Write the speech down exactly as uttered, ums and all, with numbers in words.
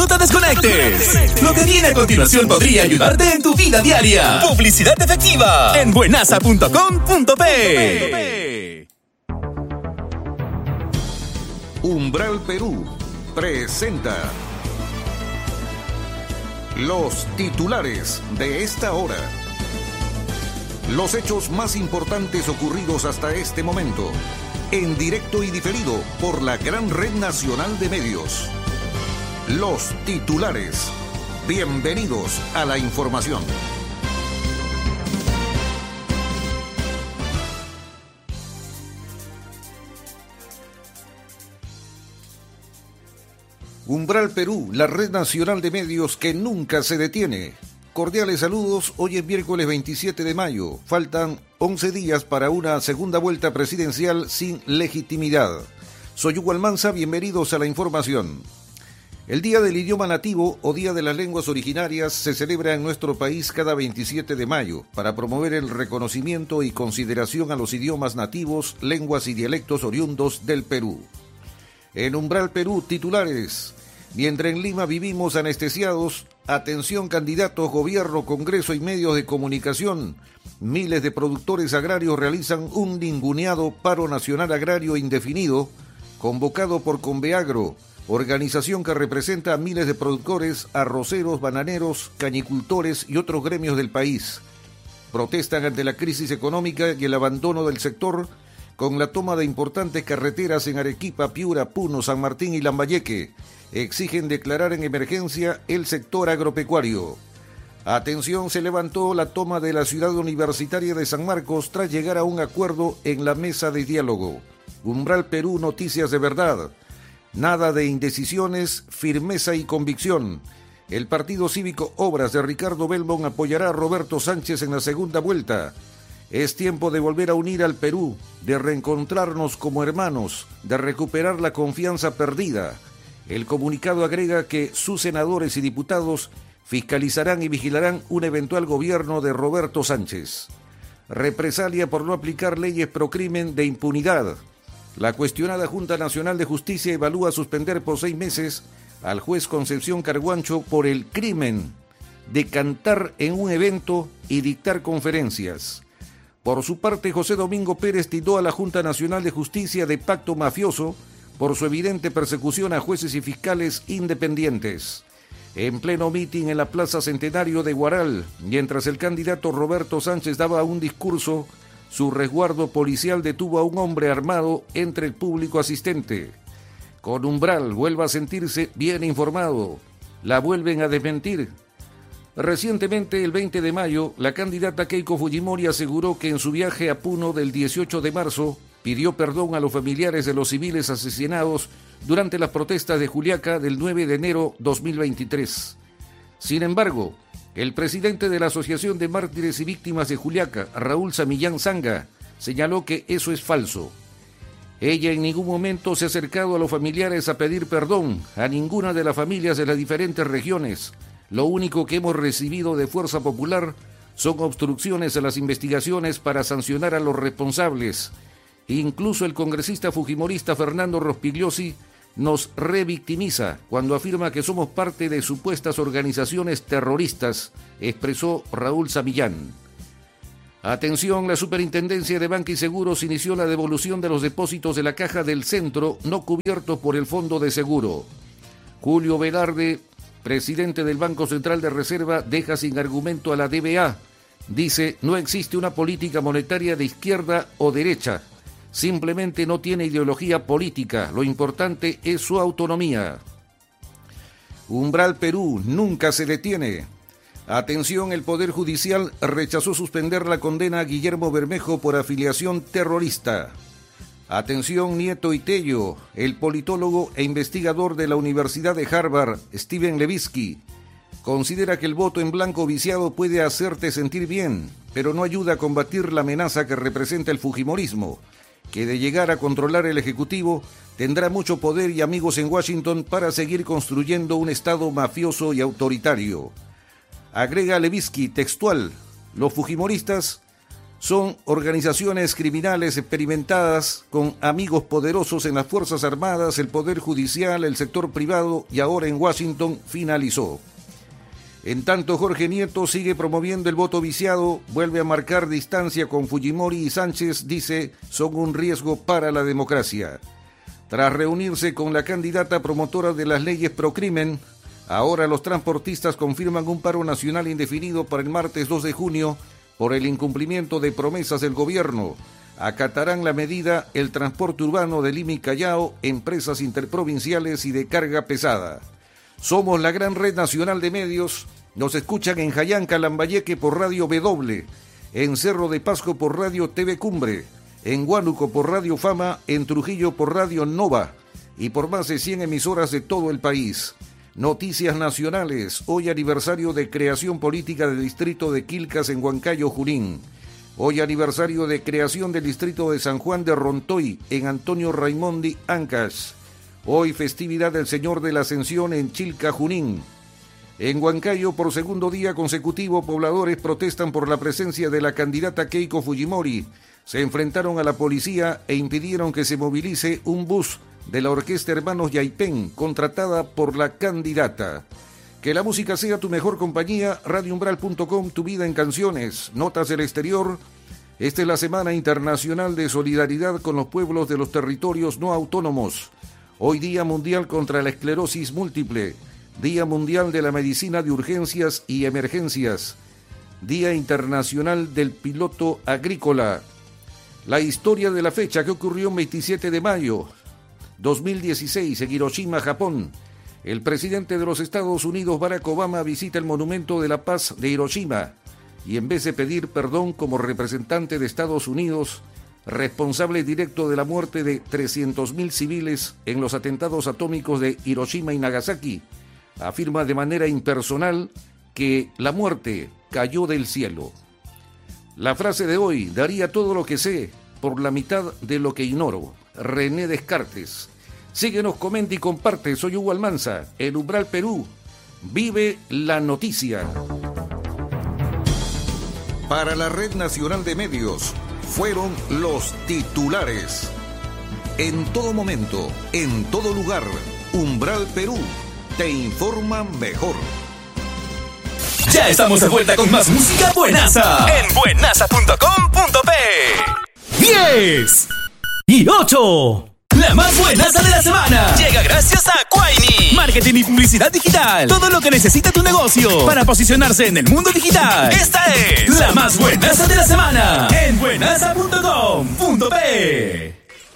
No te desconectes. Lo que viene a continuación podría ayudarte en tu vida diaria. Publicidad efectiva en buenasa punto com punto pe. Umbral Perú presenta los titulares de esta hora. Los hechos más importantes ocurridos hasta este momento, en directo y diferido por la gran red nacional de medios. Los titulares. Bienvenidos a la información. Umbral Perú, la red nacional de medios que nunca se detiene. Cordiales saludos, hoy es miércoles veintisiete de mayo. Faltan once días para una segunda vuelta presidencial sin legitimidad. Soy Hugo Almanza, bienvenidos a la información. El Día del Idioma Nativo o Día de las Lenguas Originarias se celebra en nuestro país cada veintisiete de mayo para promover el reconocimiento y consideración a los idiomas nativos, lenguas y dialectos oriundos del Perú. En Umbral Perú, titulares. Mientras en Lima vivimos anestesiados, atención candidatos, gobierno, congreso y medios de comunicación. Miles de productores agrarios realizan un ninguneado paro nacional agrario indefinido, convocado por Conveagro, organización que representa a miles de productores, arroceros, bananeros, cañicultores y otros gremios del país. Protestan ante la crisis económica y el abandono del sector, con la toma de importantes carreteras en Arequipa, Piura, Puno, San Martín y Lambayeque. Exigen declarar en emergencia el sector agropecuario. Atención, se levantó la toma de la ciudad universitaria de San Marcos tras llegar a un acuerdo en la mesa de diálogo. Umbral Perú, noticias de verdad. Nada de indecisiones, firmeza y convicción. El Partido Cívico Obras de Ricardo Belmont apoyará a Roberto Sánchez en la segunda vuelta. Es tiempo de volver a unir al Perú, de reencontrarnos como hermanos, de recuperar la confianza perdida. El comunicado agrega que sus senadores y diputados fiscalizarán y vigilarán un eventual gobierno de Roberto Sánchez. Represalia por no aplicar leyes procrimen de impunidad. La cuestionada Junta Nacional de Justicia evalúa suspender por seis meses al juez Concepción Carguancho por el crimen de cantar en un evento y dictar conferencias. Por su parte, José Domingo Pérez tildó a la Junta Nacional de Justicia de pacto mafioso por su evidente persecución a jueces y fiscales independientes. En pleno mitin en la Plaza Centenario de Huaral, mientras el candidato Roberto Sánchez daba un discurso, su resguardo policial detuvo a un hombre armado entre el público asistente. Con Umbral vuelve a sentirse bien informado. La vuelven a desmentir. Recientemente, el veinte de mayo, la candidata Keiko Fujimori aseguró que en su viaje a Puno del dieciocho de marzo pidió perdón a los familiares de los civiles asesinados durante las protestas de Juliaca del nueve de enero de dos mil veintitrés. Sin embargo, el presidente de la Asociación de Mártires y Víctimas de Juliaca, Raúl Samillán Zanga, señaló que eso es falso. Ella en ningún momento se ha acercado a los familiares a pedir perdón a ninguna de las familias de las diferentes regiones. Lo único que hemos recibido de Fuerza Popular son obstrucciones a las investigaciones para sancionar a los responsables. Incluso el congresista fujimorista Fernando Rospigliosi nos revictimiza cuando afirma que somos parte de supuestas organizaciones terroristas, expresó Raúl Samillán. Atención, la Superintendencia de Banca y Seguros inició la devolución de los depósitos de la Caja del Centro no cubiertos por el Fondo de Seguro. Julio Velarde, presidente del Banco Central de Reserva, deja sin argumento a la D B A. Dice, no existe una política monetaria de izquierda o derecha. Simplemente no tiene ideología política. Lo importante es su autonomía. Umbral Perú nunca se detiene. Atención, el Poder Judicial rechazó suspender la condena a Guillermo Bermejo por afiliación terrorista. Atención, Nieto y Tello, el politólogo e investigador de la Universidad de Harvard, Steven Levitsky, considera que el voto en blanco viciado puede hacerte sentir bien, pero no ayuda a combatir la amenaza que representa el fujimorismo, que de llegar a controlar el Ejecutivo tendrá mucho poder y amigos en Washington para seguir construyendo un Estado mafioso y autoritario. Agrega Levitsky textual, los fujimoristas Son organizaciones criminales experimentadas con amigos poderosos en las Fuerzas Armadas, el Poder Judicial, el sector privado y ahora en Washington finalizó. En tanto, Jorge Nieto sigue promoviendo el voto viciado, vuelve a marcar distancia con Fujimori y Sánchez, dice, son un riesgo para la democracia. Tras reunirse con la candidata promotora de las leyes pro crimen, ahora los transportistas confirman un paro nacional indefinido para el martes dos de junio por el incumplimiento de promesas del gobierno. Acatarán la medida el transporte urbano de Lima y Callao, empresas interprovinciales y de carga pesada. Somos la gran red nacional de medios. Nos escuchan en Jayanca, Lambayeque por Radio W, en Cerro de Pasco por Radio T V Cumbre, en Huánuco por Radio Fama, en Trujillo por Radio Nova y por más de cien emisoras de todo el país. Noticias nacionales. Hoy aniversario de creación política del distrito de Quilcas en Huancayo, Junín. Hoy aniversario de creación del distrito de San Juan de Rontoy en Antonio Raimondi, Ancash. Hoy festividad del Señor de la Ascensión en Chilca, Junín. En Huancayo, por segundo día consecutivo, pobladores protestan por la presencia de la candidata Keiko Fujimori. Se enfrentaron a la policía e impidieron que se movilice un bus de la Orquesta Hermanos Yaipén, contratada por la candidata. Que la música sea tu mejor compañía. radio umbral punto com, tu vida en canciones. Notas del exterior. Esta es la Semana Internacional de Solidaridad con los pueblos de los territorios no autónomos. Hoy Día Mundial contra la Esclerosis Múltiple, Día Mundial de la Medicina de Urgencias y Emergencias, Día Internacional del Piloto Agrícola. La historia de la fecha que ocurrió el veintisiete de mayo dos mil dieciséis en Hiroshima, Japón. El presidente de los Estados Unidos, Barack Obama, visita el Monumento de la Paz de Hiroshima y en vez de pedir perdón como representante de Estados Unidos, responsable directo de la muerte de trescientos mil civiles en los atentados atómicos de Hiroshima y Nagasaki, afirma de manera impersonal que la muerte cayó del cielo. La frase de hoy: daría todo lo que sé por la mitad de lo que ignoro. René Descartes. Síguenos, comenta y comparte. Soy Hugo Almanza, El Umbral Perú. Vive la noticia. Para la Red Nacional de Medios, fueron los titulares. En todo momento, en todo lugar, Umbral Perú te informa mejor. Ya estamos de vuelta con más música buenaza en buenaza punto com punto pe. diez y ocho. La más buenaza de la semana llega gracias a Quaini. Marketing y publicidad digital. Todo lo que necesita tu negocio para posicionarse en el mundo digital. Esta es la más buenaza de la semana en buenaza punto com punto pe.